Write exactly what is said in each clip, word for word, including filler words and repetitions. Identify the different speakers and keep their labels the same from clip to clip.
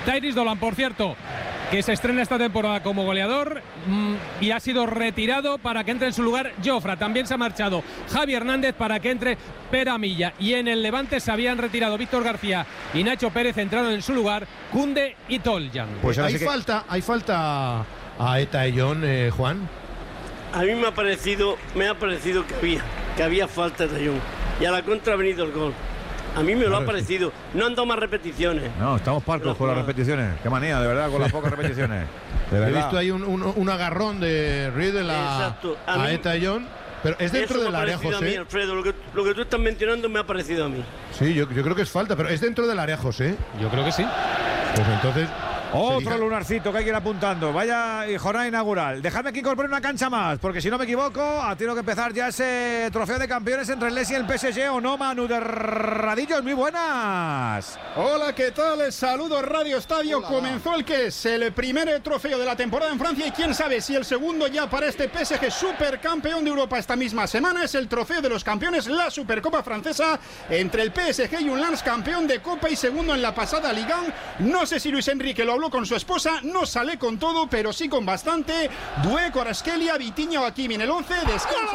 Speaker 1: Tyrese Dolan, por cierto, que se estrena esta temporada como goleador mmm, y ha sido retirado para que entre en su lugar Jofra. También se ha marchado Javi Hernández para que entre Pera Milla. Y en el Levante se habían retirado Víctor García y Nacho Pérez, entraron en su lugar Koundé y Toljan.
Speaker 2: Pues hay,
Speaker 3: sí que...
Speaker 2: falta, hay falta a Eta y John, eh, Juan.
Speaker 4: A mí me ha parecido, me ha parecido que había, que había falta de John. Y a la contra ha venido el gol. A mí me lo claro, ha parecido. No han dado más repeticiones.
Speaker 3: No, estamos parcos no, con las repeticiones. Qué manía, de verdad, con las pocas repeticiones. De verdad.
Speaker 2: He visto ahí un, un, un agarrón de Riedel a, a, a Eta John. Pero es dentro del área, José.
Speaker 4: A mí, Alfredo, lo que, lo que tú estás mencionando me ha parecido a mí.
Speaker 2: Sí, yo, yo creo que es falta, pero es dentro del área, José.
Speaker 1: Yo creo que sí.
Speaker 2: Pues entonces...
Speaker 3: Otro lunarcito que hay que ir apuntando. Vaya jornada inaugural. Dejadme que incorpore una cancha más, porque si no me equivoco, ha tenido que empezar ya ese trofeo de campeones entre el Lens y el P S G, ¿o no, Manu de Radillos? Muy buenas.
Speaker 5: Hola, ¿qué tal? Saludos, Radio Estadio. Hola. Comenzó el que es el primer trofeo de la temporada en Francia y quién sabe si el segundo ya para este P S G supercampeón de Europa esta misma semana. Es el trofeo de los campeones, la Supercopa francesa entre el P S G y un Lens campeón de Copa y segundo en la pasada Liga. No sé si Luis Enrique lo habló con su esposa, no sale con todo, pero sí con bastante. Doué, Kvaratskhelia, Vitinha o Hakimi en el once. Descanso.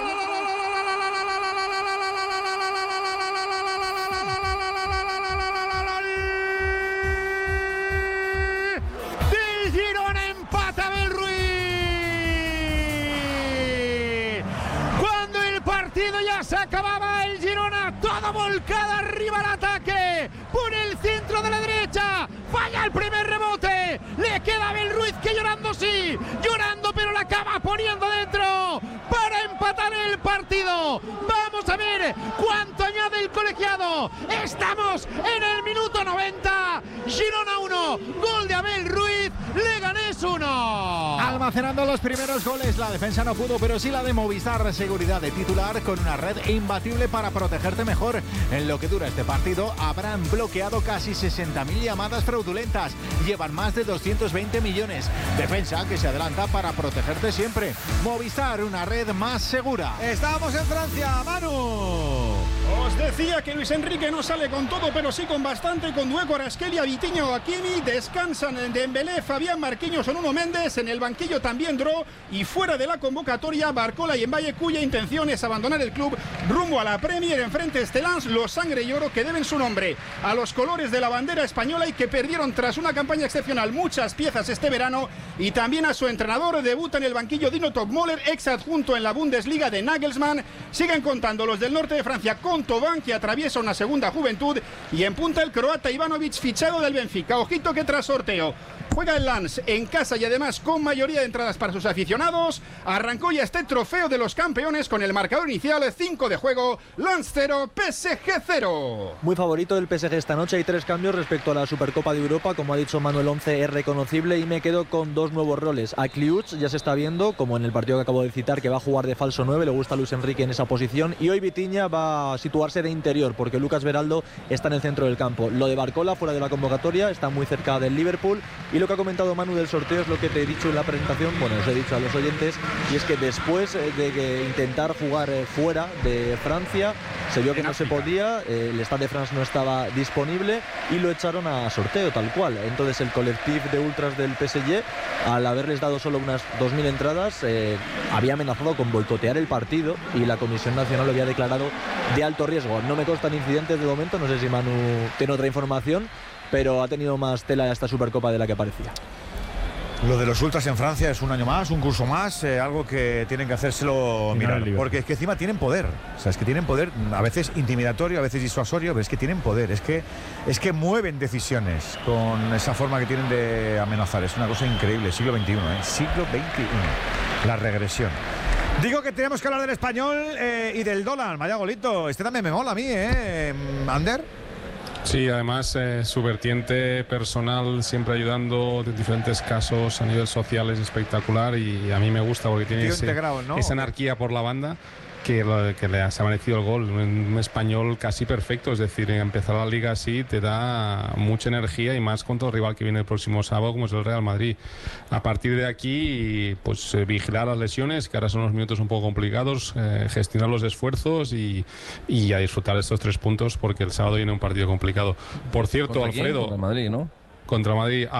Speaker 5: Del Girona empata Abel Ruiz. Cuando el partido ya se acababa, el Girona todo volcado arriba al ataque. Por el centro de la derecha. Falla el primer rebote. Le queda a Abel Ruiz que llorando sí. Llorando pero la acaba poniendo dentro. Para empatar el partido. Vamos a ver cuánto añade el colegiado. Estamos en el minuto noventa. Girona uno. Gol de Abel Ruiz. Leganés uno.
Speaker 6: Almacenando los primeros goles. La defensa no pudo, pero sí la de Movistar. Seguridad de titular con una red imbatible para protegerte mejor. En lo que dura este partido habrán bloqueado casi sesenta mil llamadas fraudulentas. Llevan más de doscientos veinte millones. Defensa que se adelanta para protegerte siempre. Movistar, una red más segura.
Speaker 3: Estamos en Francia, Manu.
Speaker 5: Os decía que Luis Enrique no sale con todo, pero sí con bastante. Con Doué, Kvaratskhelia, Vitinha o Hakimi. Descansan en Dembélé, Fabián Marquinhos o Nuno Méndez. En el banquillo también Dro. Y fuera de la convocatoria, Barcola y Mbaye, cuya intención es abandonar el club rumbo a la Premier. Enfrente este Lens, los sangre y oro que deben su nombre a los colores de la bandera española y que perdieron tras una campaña excepcional muchas piezas este verano. Y también a su entrenador. Debuta en el banquillo Dino Topmoller, ex adjunto en la Bundesliga de Nagelsmann. Siguen contando los del norte de Francia con Thauvin, que atraviesa una segunda juventud, y en punta el croata Ivanovic, fichado del Benfica. Ojito que tras sorteo juega el Lens en casa y además con mayoría de entradas para sus aficionados. Arrancó ya este trofeo de los campeones con el marcador inicial, cinco de juego, Lens cero, P S G cero.
Speaker 7: Muy favorito el P S G esta noche. Hay tres cambios respecto a la Supercopa de Europa. Como ha dicho Manuel, once es reconocible y me quedo con dos nuevos roles. A Kliuch ya se está viendo, como en el partido que acabo de citar, que va a jugar de falso nueve. Le gusta a Luis Enrique en esa posición. Y hoy Vitinha va a situarse de interior porque Lucas Beraldo está en el centro del campo. Lo de Barcola fuera de la convocatoria, está muy cerca del Liverpool. Y lo que ha comentado Manu del sorteo es lo que te he dicho en la presentación, bueno, os he dicho a los oyentes, y es que después de que intentar jugar fuera de Francia, se vio que no se podía, el Stade de France no estaba disponible y lo echaron a sorteo tal cual. Entonces el colectivo de ultras del P S G, al haberles dado solo unas dos mil entradas, eh, había amenazado con boicotear el partido y la Comisión Nacional lo había declarado de alto riesgo. No me constan incidentes de momento, no sé si Manu tiene otra información, pero ha tenido más tela esta Supercopa de la que parecía.
Speaker 3: Lo de los ultras en Francia es un año más, un curso más, eh, algo que tienen que hacérselo mirar, porque es que encima tienen poder, o sea, es que tienen poder, a veces intimidatorio, a veces disuasorio, pero es que tienen poder, es que, es que mueven decisiones con esa forma que tienen de amenazar, es una cosa increíble, siglo veintiuno, ¿eh? siglo veintiuno, la regresión. Digo que tenemos que hablar del español eh, y del dólar, vaya golito, este también me mola a mí, ¿eh? ¿Ander?
Speaker 8: Sí, además eh, su vertiente personal, siempre ayudando en diferentes casos a nivel social, es espectacular y a mí me gusta porque tiene ese, integrado, ¿no? esa anarquía por la banda que, que le ha, se ha merecido el gol. Un, un español casi perfecto, es decir, empezar la liga así te da mucha energía y más contra el rival que viene el próximo sábado como es el Real Madrid. A partir de aquí, pues eh, vigilar las lesiones, que ahora son unos minutos un poco complicados, eh, gestionar los esfuerzos y, y a disfrutar de estos tres puntos porque el sábado viene un partido complicado. Por cierto,
Speaker 9: ¿Contra
Speaker 8: Alfredo,
Speaker 9: quién? Contra Madrid, ¿no?
Speaker 8: Contra Madrid.